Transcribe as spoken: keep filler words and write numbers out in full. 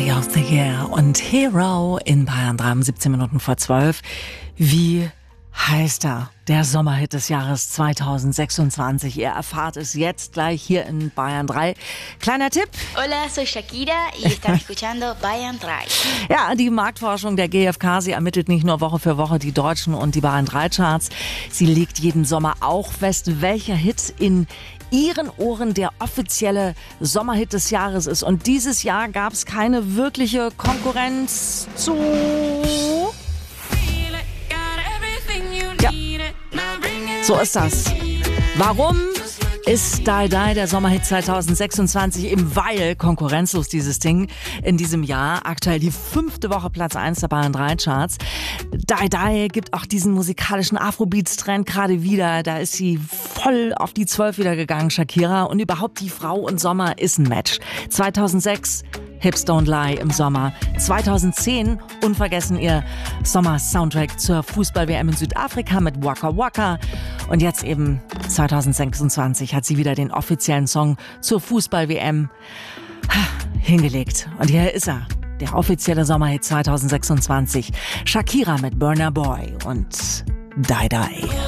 Party of the Year und Hero in Bayern drei um siebzehn Minuten vor zwölf. Wie heißt er? Der Sommerhit des Jahres zweitausendsechsundzwanzig. Ihr erfahrt es jetzt gleich hier in Bayern drei. Kleiner Tipp. Hola, soy Shakira y están escuchando Bayern drei. Ja, die Marktforschung der G f K, sie ermittelt nicht nur Woche für Woche die deutschen und die Bayern drei Charts. Sie legt jeden Sommer auch fest, welcher Hit in Ihren Ohren der offizielle Sommerhit des Jahres ist. Und dieses Jahr gab es keine wirkliche Konkurrenz zu... Ja, so ist das. Warum ist Die Die der Sommerhit zweitausendsechsundzwanzig im Weil konkurrenzlos dieses Ding in diesem Jahr? Aktuell die fünfte Woche Platz eins der Bayern drei Charts. Die Die gibt auch diesen musikalischen Afrobeats-Trend gerade wieder. Da ist sie voll auf die zwölf wieder gegangen, Shakira. Und überhaupt die Frau und Sommer ist ein Match. zweitausendsechs Hips Don't Lie im Sommer. zweitausendzehn unvergessen ihr Sommer-Soundtrack zur Fußball-W M in Südafrika mit Waka Waka. Und jetzt eben zweitausendsechsundzwanzig hat sie wieder den offiziellen Song zur Fußball-W M hingelegt. Und hier ist er, der offizielle Sommerhit zweitausendsechsundzwanzig. Shakira mit Burna Boy und Die Die.